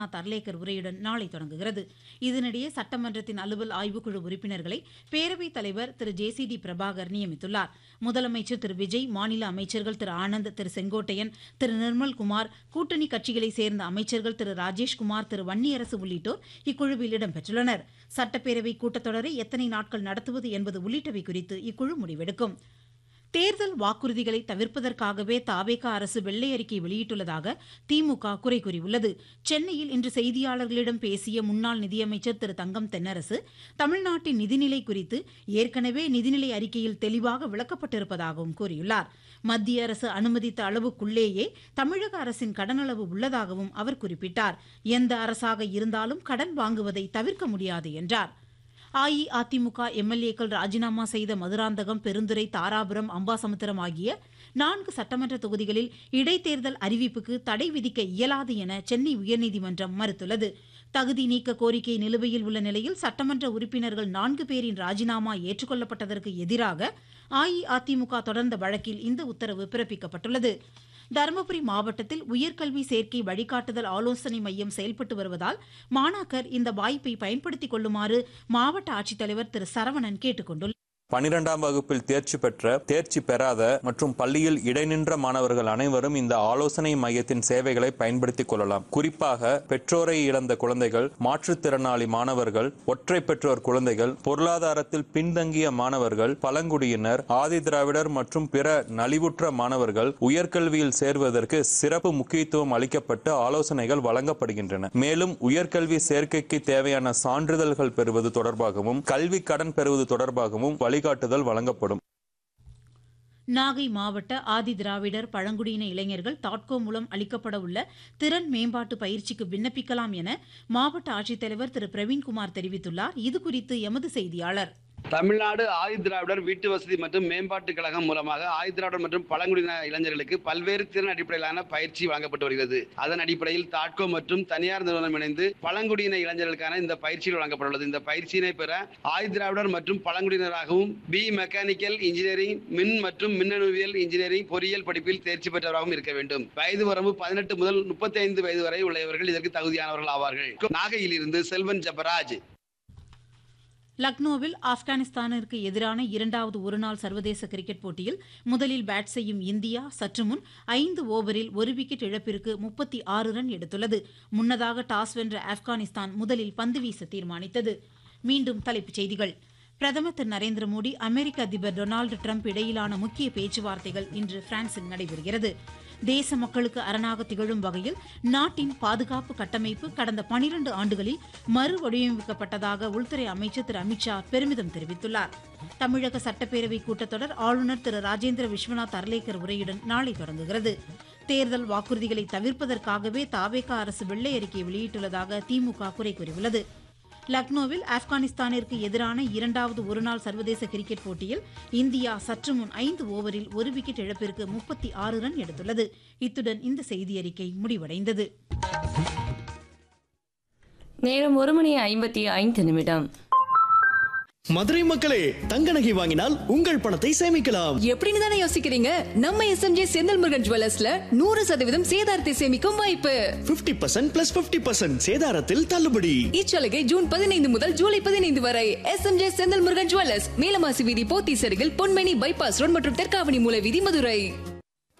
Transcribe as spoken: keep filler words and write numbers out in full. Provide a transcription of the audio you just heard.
தர்லேக்கர் உரையுடன் நாளை தொடங்குகிறது. இதனிடையே சட்டமன்றத்தின் அலுவல் ஆய்வுக்குழு உறுப்பினர்களை பேரவைத் தலைவர் திரு ஜே சி டி பிரபாகர் நியமித்துள்ளார். முதலமைச்சர் திரு விஜய், மாநில அமைச்சர்கள் திரு ஆனந்த், திரு செங்கோட்டையன், திரு நிர்மல்குமார், கூட்டணி கட்சிகளைச் சேர்ந்த அமைச்சர்கள் திரு ராஜேஷ்குமார், திரு வன்னியரசு உள்ளிட்டோர் இக்குழுவில் இடம்பெற்றுள்ளனர். சட்டப்பேரவை கூட்டத்தொடரை எத்தனை நாட்கள் நடத்துவது என்பது உள்ளிட்டவை குறித்து இக்குழு முடிவெடுக்கும். தேர்தல் வாக்குறுதிகளை தவிர்ப்பதற்காகவே தாவேகா அரசு வெள்ளை அறிக்கை வெளியிட்டுள்ளதாக திமுக குறை கூறியுள்ளது. சென்னையில் இன்று செய்தியாளர்களிடம் பேசிய முன்னாள் நிதியமைச்சர் திரு தங்கம் தென்னரசு, தமிழ்நாட்டின் நிதிநிலை குறித்து ஏற்கனவே நிதிநிலை அறிக்கையில் தெளிவாக விளக்கப்பட்டிருப்பதாகவும் கூறியுள்ளார். மத்திய அரசு அனுமதித்த அளவுக்குள்ளேயே தமிழக அரசின் கடனளவு உள்ளதாகவும் அவர் குறிப்பிட்டார். எந்த அரசாக இருந்தாலும் கடன் வாங்குவதை தவிர்க்க முடியாது என்றார். அஇஅதிமுக எம்எல்ஏக்கள் ராஜினாமா செய்த மதுராந்தகம், பெருந்துறை, தாராபுரம், அம்பாசமுத்திரம் ஆகிய நான்கு சட்டமன்ற தொகுதிகளில் இடைத்தேர்தல் அறிவிப்புக்கு தடை விதிக்க இயலாது என சென்னை உயர்நீதிமன்றம் மறுத்துள்ளது. தகுதி நீக்க கோரிக்கை நிலுவையில் உள்ள நிலையில் சட்டமன்ற உறுப்பினர்கள் நான்கு பேரின் ராஜினாமா ஏற்றுக்கொள்ளப்பட்டதற்கு எதிராக அஇஅதிமுக தொடர்ந்த வழக்கில் இந்த உத்தரவு பிறப்பிக்கப்பட்டுள்ளது. தருமபுரி மாவட்டத்தில் உயர்கல்வி சேர்க்கை வழிகாட்டுதல் ஆலோசனை மையம் செயல்பட்டு வருவதால் மாணாக்கர் இந்த வாய்ப்பை பயன்படுத்திக் கொள்ளுமாறு மாவட்ட ஆட்சித்தலைவர் திரு சரவணன் கேட்டுக் கொண்டுள்ளார். பனிரெண்டாம் வகுப்பில் தேர்ச்சி பெற்ற, தேர்ச்சி பெறாத மற்றும் பள்ளியில் இடைநின்ற மாணவர்கள் அனைவரும் இந்த ஆலோசனை மையத்தின் சேவைகளை பயன்படுத்திக் கொள்ளலாம். குறிப்பாக பெற்றோரை இழந்த குழந்தைகள், மாற்றுத்திறனாளி மாணவர்கள், ஒற்றை பெற்றோர் குழந்தைகள், பொருளாதாரத்தில் பின்தங்கிய மாணவர்கள், பழங்குடியினர், ஆதி திராவிடர் மற்றும் பிற நலிவுற்ற மாணவர்கள் உயர்கல்வியில் சேர்வதற்கு சிறப்பு முக்கியத்துவம் அளிக்கப்பட்டு ஆலோசனைகள் வழங்கப்படுகின்றன. மேலும் உயர்கல்வி சேர்க்கைக்கு தேவையான சான்றிதழ்கள் பெறுவது தொடர்பாகவும் கல்வி கடன் பெறுவது தொடர்பாகவும் வழி காட்டுதல் வழங்கப்படும். நாகை மாவட்ட ஆதி திராவிடர் பழங்குடியின இளைஞர்கள் தாட்கோ மூலம் அளிக்கப்பட உள்ள திறன் மேம்பாட்டு பயிற்சிக்கு விண்ணப்பிக்கலாம் என மாவட்ட ஆட்சித்தலைவர் திரு பிரவீன்குமார் தெரிவித்துள்ளார். இதுகுறித்து எமது செய்தியாளர். தமிழ்நாடு ஆதி திராவிடர் வீட்டு வசதி மற்றும் மேம்பாட்டு கழகம் மூலமாக ஆதி திராவிடர் மற்றும் பழங்குடியின இளைஞர்களுக்கு பல்வேறு திறன் அடிப்படையிலான பயிற்சி வழங்கப்பட்டு வருகிறது. அதன் அடிப்படையில் தாட்கோ மற்றும் தனியார் நிறுவனம் இணைந்து பழங்குடியின இளைஞர்களுக்கான இந்த பயிற்சிகள் வழங்கப்பட்டுள்ளது. இந்த பயிற்சியினை பெற ஆதி திராவிடர் மற்றும் பழங்குடியினராகவும் பி மெக்கானிக்கல் இன்ஜினியரிங், மின் மற்றும் மின்னணுவியல் இன்ஜினியரிங், பொறியியல் படிப்பில் தேர்ச்சி பெற்றவராகவும் இருக்க வேண்டும். வயது வரம்பு பதினெட்டு முதல் முப்பத்தி ஐந்து வயது வரை உள்ளவர்கள் இதற்கு தகுதியானவர்கள் ஆவார்கள். நாகையில் இருந்து செல்வன் ஜபராஜ். லக்னோவில் ஆப்கானிஸ்தானிற்கு எதிரான இரண்டாவது ஒருநாள் சர்வதேச கிரிக்கெட் போட்டியில் முதலில் பேட் செய்யும் இந்தியா சற்று முன் ஐந்து ஓவரில் ஒரு விக்கெட் இழப்பிற்கு முப்பத்தி ஆறு ரன் எடுத்துள்ளது. முன்னதாக டாஸ் வென்ற ஆப்கானிஸ்தான் முதலில் பந்து வீச தீர்மானித்தது. மீண்டும் தலைப்புச் செய்திகள். பிரதமர் திரு நரேந்திர மோடி, அமெரிக்க அதிபர் டொனால்டு டிரம்ப் இடையிலான முக்கிய பேச்சுவார்த்தைகள் இன்று பிரான்சில் நடைபெறுகிறது. தேச மக்களுக்கு அரணாக திகழும் வகையில் நாட்டின் பாதுகாப்பு கட்டமைப்பு கடந்த பனிரண்டு ஆண்டுகளில் மறுவடிவமைக்கப்பட்டதாக உள்துறை அமைச்சர் திரு அமித்ஷா பெருமிதம் தெரிவித்துள்ளார். தமிழக சட்டப்பேரவை கூட்டத்தொடர் ஆளுநர் திரு ராஜேந்திர விஸ்வநாத் தர்லேக்கர் உரையுடன் நாளை தொடங்குகிறது. தேர்தல் வாக்குறுதிகளை தவிர்ப்பதற்காகவே தாவேகா அரசு வெள்ளை அறிக்கை வெளியிட்டுள்ளதாக திமுக குறை கூறியுள்ளது. லக்னோவில் ஆப்கானிஸ்தானிற்கு எதிரான இரண்டாவது ஒருநாள் சர்வதேச கிரிக்கெட் போட்டியில் இந்தியா சற்று முன் ஐந்து ஓவரில் ஒரு விக்கெட் இழப்பிற்கு முப்பத்தி ஆறு ரன் எடுத்துள்ளது. இத்துடன் இந்த செய்தியறிக்கை முடிவடைந்தது. நேரம் ஒரு மணி ஐம்பத்தி ஐந்து நிமிடம். மதுரை மக்களே, தங்க நகை வாங்கினால் உங்கள் பணத்தை சேமிக்கலாம். எப்படின்னு தானே யோசிக்கிறீங்க? நம்ம எஸ்எம்ஜே செந்தில் முருகன் ஜுவல்லர்ஸ்ல நூறு சதவீதம் சேதாரத்தை சேமிக்கும் வாய்ப்பு. Fifty percent plus fifty percent சேதாரத்தில் தள்ளுபடி. இச்சலுகை ஜூன் பதினைந்து முதல் ஜூலை பதினைந்து வரை. எஸ்எம்ஜே செந்தில் முருகன் ஜுவல்லர்ஸ், மேலமாசி வீதி, போத்தீஸ் அருகில், பொன்மேனி பைபாஸ் ரோட் மற்றும் தெற்காவணி மூல வீதி, மதுரை.